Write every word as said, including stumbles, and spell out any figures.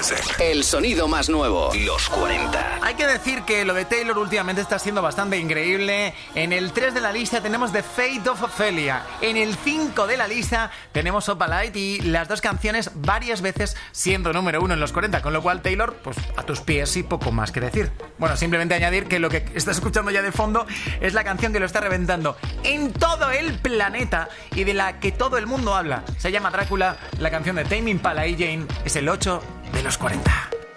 Music. El sonido más nuevo. Los cuarenta. Hay que decir que lo de Taylor últimamente está siendo bastante increíble. En el tres de la lista tenemos The Fate of Ophelia. En el cinco de la lista tenemos Opalite y las dos canciones varias veces siendo número uno en los cuarenta. Con lo cual, Taylor, pues a tus pies y poco más que decir. Bueno, simplemente añadir que lo que estás escuchando ya de fondo es la canción que lo está reventando en todo el planeta y de la que todo el mundo habla. Se llama Drácula, la canción de Tame Impala y Jane es el ocho de los cuarenta.